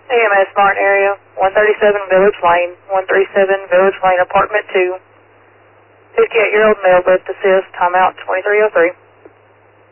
AMS Martin area, 137 Village Lane, 137 Village Lane, apartment 2. 58-year-old male left assist, timeout 2303.